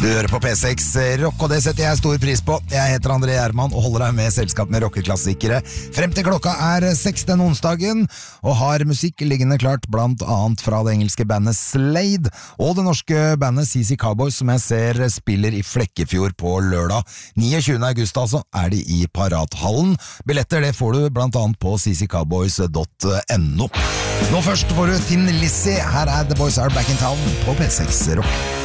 Du hører på P6 Rock, og det setter jeg stor pris på. Jeg heter André Gjerman og holder deg med selskap med rockeklassikere frem til klokka 6 den onsdagen, og har musikk liggende klart blant annet fra det engelske bandet Slade og det norske bandet CC Cowboys, som jeg ser spiller i Flekkefjord på lørdag. 29. august altså er de i Parathallen. Billetter det får du blant annet på cccowboys.no. Nå først får du Thin Lizzy. Her er The Boys Are Back in Town på P6 Rock.